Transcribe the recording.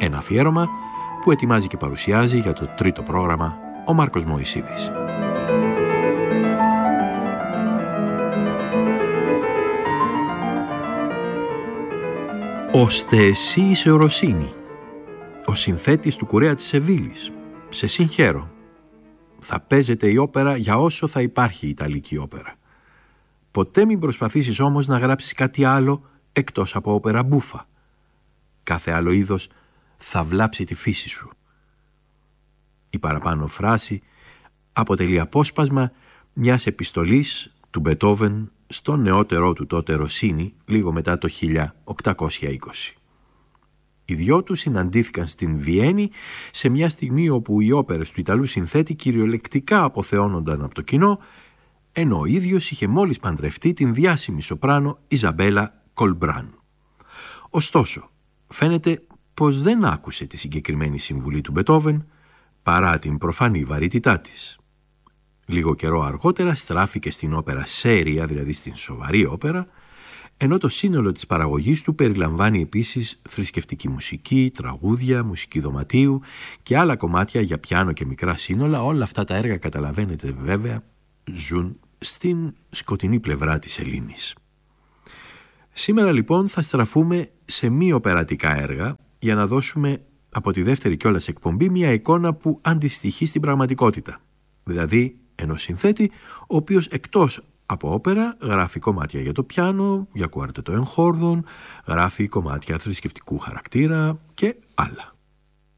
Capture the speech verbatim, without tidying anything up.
Ένα αφιέρωμα που ετοιμάζει και παρουσιάζει για το τρίτο πρόγραμμα ο Μάρκος Μωυσίδης. «Ώστε εσύ είσαι ο Ροσίνι, ο συνθέτης του Κουρέα της Σεβίλης. Σε συγχαίρω. Θα παίζεται η όπερα για όσο θα υπάρχει η Ιταλική όπερα. Ποτέ μην προσπαθήσεις όμως να γράψεις κάτι άλλο εκτός από όπερα μπούφα. Κάθε άλλο είδος θα βλάψει τη φύση σου». Η παραπάνω φράση αποτελεί απόσπασμα μιας επιστολής του Μπετόβεν στον νεότερό του τότε Ροσίνι λίγο μετά το χίλια οκτακόσια είκοσι. Οι δυο του συναντήθηκαν στην Βιέννη σε μια στιγμή όπου οι όπερες του Ιταλού συνθέτη κυριολεκτικά αποθεώνονταν από το κοινό, ενώ ο ίδιος είχε μόλις παντρευτεί την διάσημη σοπράνο Ιζαμπέλα Κολμπράν. Ωστόσο, φαίνεται πως δεν άκουσε τη συγκεκριμένη συμβουλή του Μπετόβεν παρά την προφανή βαρύτητά της. Λίγο καιρό αργότερα στράφηκε στην όπερα σέρια, δηλαδή στην σοβαρή όπερα, ενώ το σύνολο της παραγωγής του περιλαμβάνει επίσης θρησκευτική μουσική, τραγούδια, μουσική δωματίου και άλλα κομμάτια για πιάνο και μικρά σύνολα. Όλα αυτά τα έργα, καταλαβαίνετε βέβαια, ζουν στην σκοτεινή πλευρά της Ελλήνης. Σήμερα λοιπόν θα στραφούμε σε μη οπερατικά έργα για να δώσουμε από τη δεύτερη κιόλας εκπομπή μια εικόνα που αντιστοιχεί στην πραγματικότητα. Δηλαδή ενός συνθέτη ο οποίος εκτός από όπερα γράφει κομμάτια για το πιάνο, για κουάρτετο εγχόρδων, γράφει κομμάτια θρησκευτικού χαρακτήρα και άλλα.